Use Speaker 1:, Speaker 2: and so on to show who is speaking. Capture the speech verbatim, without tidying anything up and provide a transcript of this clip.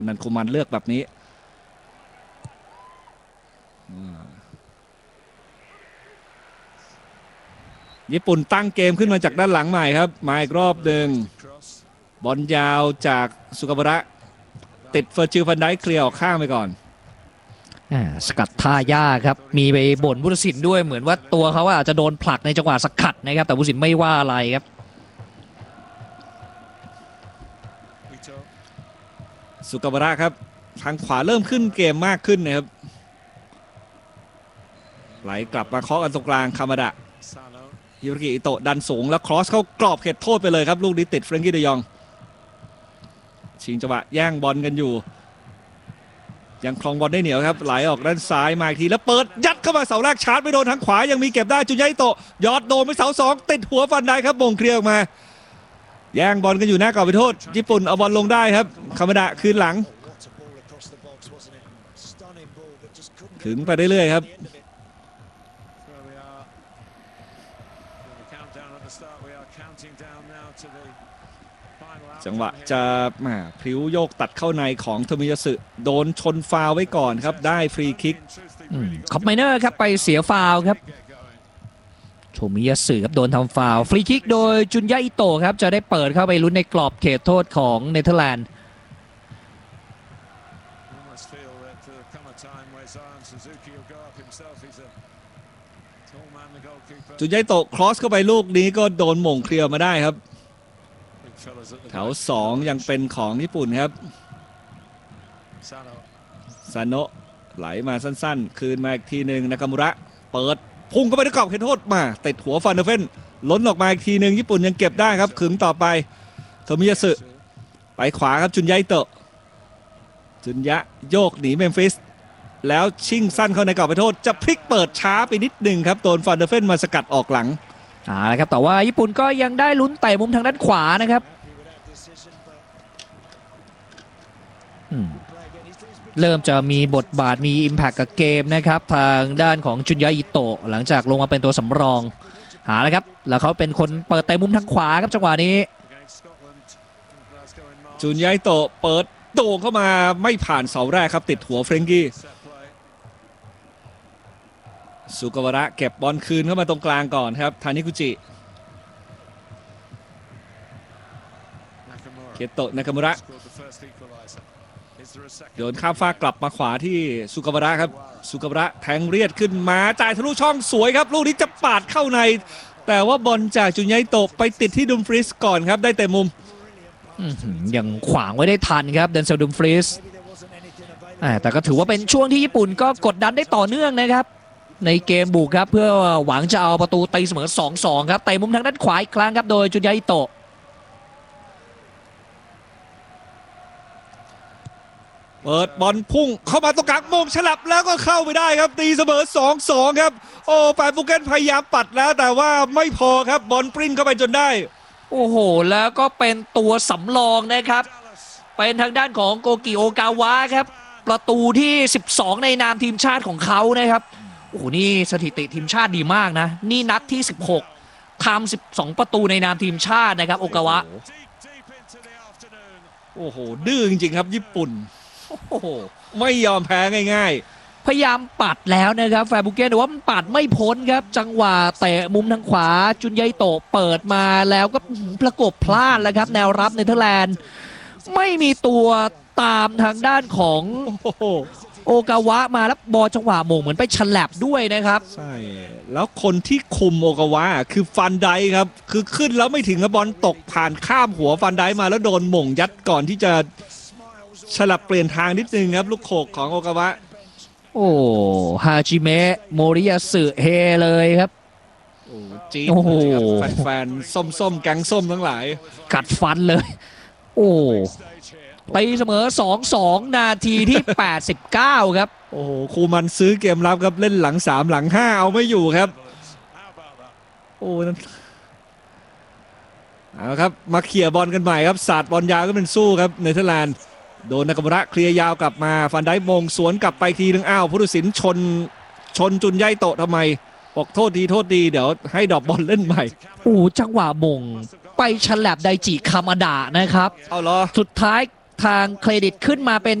Speaker 1: นันคุมันเลือกแบบนี้ญี่ปุ่นตั้งเกมขึ้นมาจากด้านหลังใหม่ครับมาอีกรอบหนึ่งบอลยาวจากสุกาบระติดเฟอร์จิลฟันไดเคลียร์ออกข้างไปก่อน
Speaker 2: สกัดท่ายากครับมีไปบ่นผู้ตัดสินด้วยเหมือนว่าตัวเขาอาจจะโดนผลักในจังหวะสกัดนะครับแต่ผู้ตัดสินไม่ว่าอะไรครับ
Speaker 1: สุกาบระครับทางขวาเริ่มขึ้นเกมมากขึ้นนะครับไหลกลับมาเคาะกันตรงกลางคามาดะฮิโรกิอิโตะดันสูงแล้วครอสเข้ากรอบเขตโทษไปเลยครับลูกนี้ติดเฟรนกี้เดยองชิงจังหวะแย่งบอลกันอยู่ยังครองบอลได้เหนียวครับไหลออกด้านซ้ายมาอีกทีแล้วเปิดยัดเข้ามาเสาแรกชาร์จไม่โดนทางขวายังมีเก็บได้จุนยะอิโตะยอดโดนไปเสาสองติดหัวฟันได้ครับมงเคลียร์ออกมาแย่งบอลกันอยู่หน้ากรอบไปโทษญี่ปุ่นเอาบอลลงได้ครับคามาดะคืนหลังถึงไปเรื่อยๆครับจังหวะจะมาพริ้วโยกตัดเข้าในของโทมิยาสึโดนชนฟาวไว้ก่อนครับได้ฟรีคิก
Speaker 2: คอปไมเนอร์ครับไปเสียฟาวครับโทมิยาสึครับโดนทำฟาวฟรีคิกโดยจุนยะอิโตะครับจะได้เปิดเข้าไปลุ้นในกรอบเขตโทษของเนเธอร์แลนด์
Speaker 1: จุนยะอิโตะครอสเข้าไปลูกนี้ก็โดนหม่งเคลียร์มาได้ครับแถวสองยังเป็นของญี่ปุ่นครับซาโนะไหลมาสั้นๆคืนมาอีกทีหนึ่งนากามุระเปิดพุ่งเข้าไปในกรอบเขตโทษมาติดหัวฟันเดอร์เฟนล้นออกมาอีกทีหนึ่งญี่ปุ่นยังเก็บได้ครับขึงต่อไปโทมิยาสึไปขวาครับจุนยะอิโตะจุนยะโยกหนีเมมฟิสแล้วชิ่งสั้นเข้าในกรอบเขตโทษจะพลิกเปิดช้าไปนิดหนึ่งครับโดนฟันเดอร์เฟนมาสกัดออกหลัง
Speaker 2: อ่าครับแต่ว่าญี่ปุ่นก็ยังได้ลุ้นเตะมุมทางด้านขวานะครับเริ่มจะมีบทบาทมี Impact กับเกมนะครับทางด้านของจุนยะอิโตะหลังจากลงมาเป็นตัวสำรองหาแล้วครับแล้วเขาเป็นคนเปิดเตะมุมทางขวาครับจังหวะนี้
Speaker 1: จุนยะอิโตะเปิดโด่งเข้ามาไม่ผ่านเสาแรกครับติดหัวเฟรนกี้สุกาวาระเก็บบอลคืนเข้ามาตรงกลางก่อนครับทานิกุจิเคโตะนากามุระโยนข้ามฟากกลับมาขวาที่สุกาวาระครับสุกาวาระแทงเรียดขึ้นมาจ่ายทะลุช่องสวยครับลูกนี้จะปาดเข้าในแต่ว่าบอลจากจุนยะอิโตะไปติดที่ดุมฟริสก่อนครับได้แต่มุม
Speaker 2: ยังขวางไว้ได้ทันครับเดนเซลดุมฟริสแต่ก็ถือว่าเป็นช่วงที่ญี่ปุ่นก็กดดันได้ต่อเนื่องนะครับในเกมบุกครับเพื่อหวังจะเอาประตูตีเสมอ สองสอง ครับเตะมุมทางด้านขวาอีกครั้งครับโดยจุนยะอิโตะ
Speaker 1: เปิดบอลพุ่งเข้ามาตรงกลางมงฉลับแล้วก็เข้าไปได้ครับตีเสมอ สองสอง ครับโอ้แฟนฟูเก็ตพยายามปัดแล้วแต่ว่าไม่พอครับบอลปริ้นเข้าไปจนได้
Speaker 2: โอ้โหแล้วก็เป็นตัวสำรองนะครับเป็นทางด้านของโกกิโอกาวะครับประตูที่สิบสองในนามทีมชาติของเขานะครับโอ้โหนี่สถิติทีมชาติดีมากนะนี่นัดที่สิบหกทำสิบสองประตูในนามทีมชาตินะครับโอกาวะ
Speaker 1: โอ้โหดื้อจริงๆครับญี่ปุ่นโอ้โหไม่ยอมแพ้ง่าย
Speaker 2: ๆพยายามปัดแล้วนะครับแฟร์บุเกนแต่ว่ามันปัดไม่พ้นครับจังหวะเตะมุมทางขวาจุนยะอิโตะเปิดมาแล้วก็ประกบพลาดแล้วครับแนวรับเนเธอร์แลนด์ไม่มีตัวตามทางด้านของโอกาวะมาแล้วบอลจังหวะโมงเหมือนไปฉลับด้วยนะครับ
Speaker 1: ใช่แล้วคนที่คุมโอกาวะคือฟันไดครับคือขึ้นแล้วไม่ถึงบอลตกผ่านข้ามหัวฟันไดมาแล้วโดนหม่งยัดก่อนที่จะฉลับเปลี่ยนทางนิดนึงครับลูกโขกของโอกาวะ
Speaker 2: โอ้ฮาจิเมะโมริยาสึเฮเลยครับ
Speaker 1: โอ้จี๊ดเลยแฟนๆส้มๆแกงส้มทั้งหลาย
Speaker 2: กัดฟันเลยโอ้ตีเสมอ สองสอง นาทีที่แปดสิบเก้าครับ
Speaker 1: โอ้โหคูมันซื้อเกมรับครับเล่นหลังสามหลังห้าเอาไม่อยู่ครับโอ้นั่นเอาครับมาเขี่ยบอลกันใหม่ครับสาดบอลยาวก็เป็นสู้ครับเนเธอร์แลนด์โดนนากามุระเคลียร์ยาวกลับมาฟันได้มงสวนกลับไปทีนึงอ้าวผู้ตัดสินชนชนจุนยะอิโตะทำไมบอกโทษดีโทษดีเดี๋ยวให้ดอกบอลเล่นใหม่
Speaker 2: โอ้จังหวะมงไปฉลับไดจิคามาดะนะครับ
Speaker 1: เอาเหรอ
Speaker 2: สุดท้ายทางเครดิตขึ้นมาเป็น